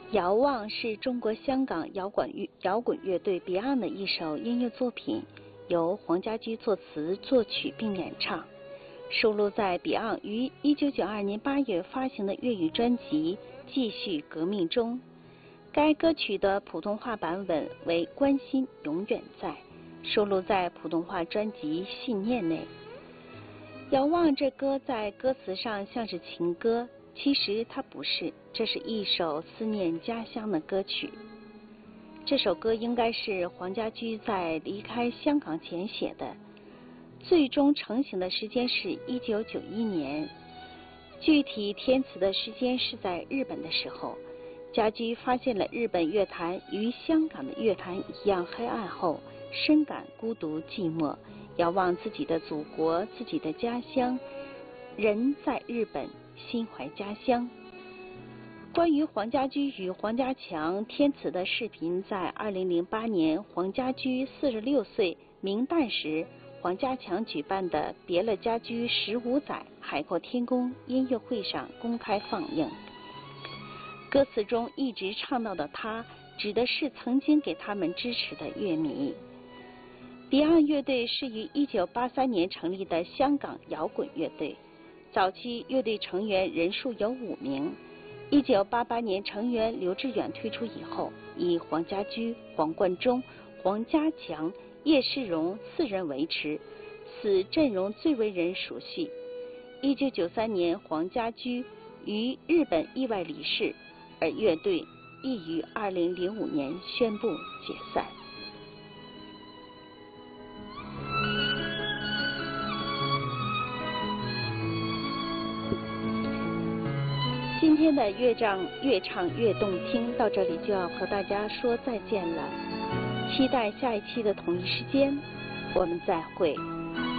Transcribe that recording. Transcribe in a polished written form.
遥望是中国香港摇滚乐队 Beyond 的一首音乐作品，由黄家驹作词作曲并演唱，收录在 Beyond 于1992年8月发行的粤语专辑《继续革命》中。该歌曲的普通话版本为《关心永远在》，收录在普通话专辑《信念》内。遥望这歌在歌词上像是情歌，其实它不是，这是一首思念家乡的歌曲。这首歌应该是黄家驹在离开香港前写的，最终成型的时间是1991年，具体填词的时间是在日本的时候。家驹发现了日本乐坛与香港的乐坛一样黑暗后，深感孤独寂寞，遥望自己的祖国，自己的家乡，人在日本，心怀家乡。关于黄家驹与黄家强填词的视频，在2008年黄家驹46岁冥诞时，黄家强举办的别了家驹15载海阔天空音乐会上公开放映。歌词中一直唱到的他，指的是曾经给他们支持的乐迷。Beyond 乐队是于1983年成立的香港摇滚乐队，早期乐队成员人数有5名。1988年成员刘志远退出以后，以黄家驹、黄贯中、黄家强、叶世荣4人维持，此阵容最为人熟悉。1993年黄家驹于日本意外离世，而乐队亦于2005年宣布解散。今天的越唱越动听到这里就要和大家说再见了，期待下一期的同一时间，我们再会。